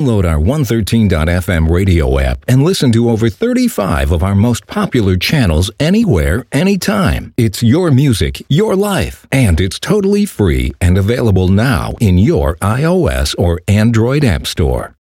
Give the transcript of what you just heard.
Download our 113.fm radio app and listen to over 35 of our most popular channels anywhere, anytime. It's your music, your life, and it's totally free and available now in your iOS or Android app store.